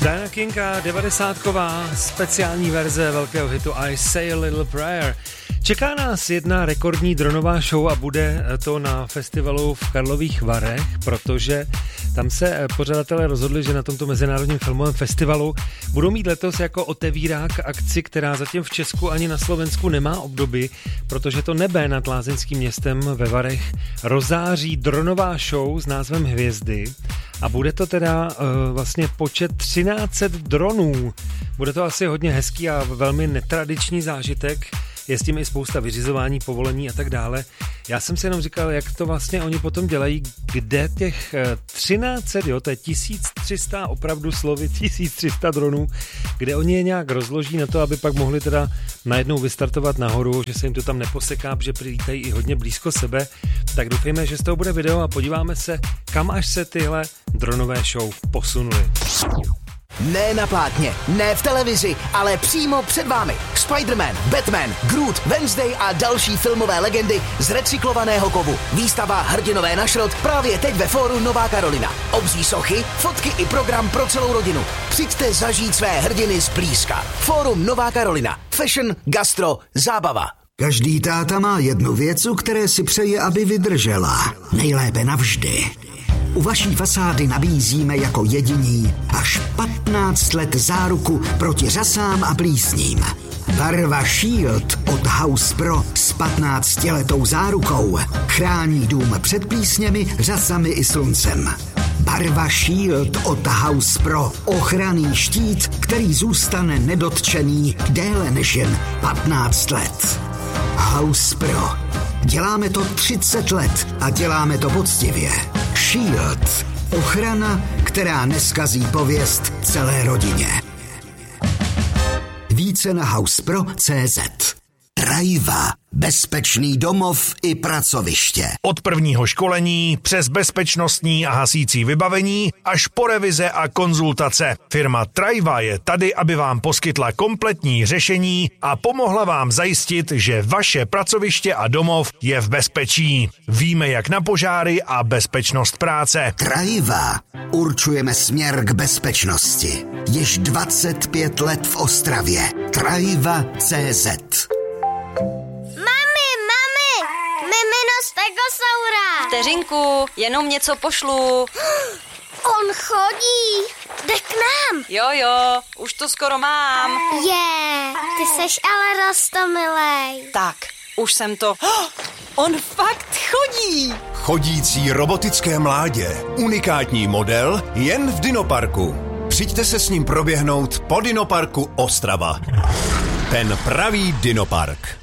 Diana King a 90ková speciální verze velkého hitu I Say a Little Prayer. Čeká nás jedna rekordní dronová show a bude to na festivalu v Karlových Varech, protože tam se pořadatelé rozhodli, že na tomto mezinárodním filmovém festivalu budou mít letos jako otevírák akci, která zatím v Česku ani na Slovensku nemá obdoby, protože to nebe nad lázeňským městem ve Varech rozáří dronová show s názvem Hvězdy a bude to teda vlastně počet 1300 dronů. Bude to asi hodně hezký a velmi netradiční zážitek. Je s tím i spousta vyřizování, povolení a tak dále. Já jsem si jenom říkal, jak to vlastně oni potom dělají, kde těch 1300, jo, to je 1300, opravdu slovy 1300 dronů, kde oni je nějak rozloží na to, aby pak mohli teda najednou vystartovat nahoru, že se jim to tam neposeká, že přilítají i hodně blízko sebe. Tak doufejme, že z toho bude video a podíváme se, kam až se tyhle dronové show posunuly. Ne na plátně, ne v televizi, ale přímo před vámi. Spider-Man, Batman, Groot, Wednesday a další filmové legendy z recyklovaného kovu. Výstava Hrdinové na šrot právě teď ve fóru Nová Karolina. Obří sochy, fotky i program pro celou rodinu. Přijďte zažít své hrdiny zblízka. Fórum Nová Karolina. Fashion, gastro, zábava. Každý táta má jednu věc, u které si přeje, aby vydržela. Nejlépe navždy. U vaší fasády nabízíme jako jediní až 15 let záruku proti řasám a plísním. Barva Shield od House Pro s 15letou zárukou chrání dům před plísněmi, řasami i sluncem. Barva Shield od House Pro. Ochranný štít, který zůstane nedotčený déle než jen 15 let. House Pro. Děláme to 30 let a děláme to poctivě. Shield. Ochrana, která neskazí pověst celé rodině. Více na housepro.cz. Trajva. Bezpečný domov i pracoviště. Od prvního školení přes bezpečnostní a hasící vybavení až po revize a konzultace. Firma Trajva je tady, aby vám poskytla kompletní řešení a pomohla vám zajistit, že vaše pracoviště a domov je v bezpečí. Víme jak na požáry a bezpečnost práce. Trajva. Určujeme směr k bezpečnosti. Již 25 let v Ostravě. Trajva.cz. Stegosaura! Vteřinku, jenom něco pošlu. On chodí. Jde k nám. Jo, už to skoro mám. Ty seš ale roztomilej. Tak, už jsem to... On fakt chodí. Chodící robotické mládě. Unikátní model jen v Dinoparku. Přijďte se s ním proběhnout po Dinoparku Ostrava. Ten pravý Dinopark.